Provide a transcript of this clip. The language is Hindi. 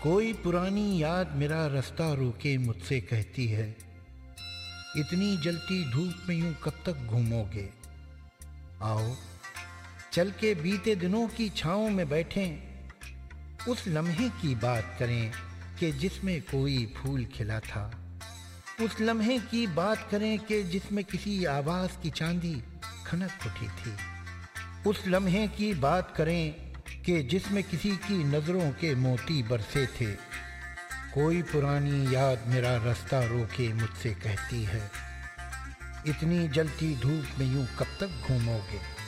कोई पुरानी याद मेरा रास्ता रोके मुझसे कहती है, इतनी जलती धूप में यूं कब तक घूमोगे। आओ चल के बीते दिनों की छाँव में बैठें, उस लम्हे की बात करें कि जिसमें कोई फूल खिला था। उस लम्हे की बात करें कि जिसमें किसी आवाज़ की चांदी खनक उठी थी। उस लम्हे की बात करें कि जिसमें किसी की नज़रों के मोती बरसे थे। कोई पुरानी याद मेरा रास्ता रोके मुझसे कहती है, इतनी जलती धूप में यूं कब तक घूमोगे।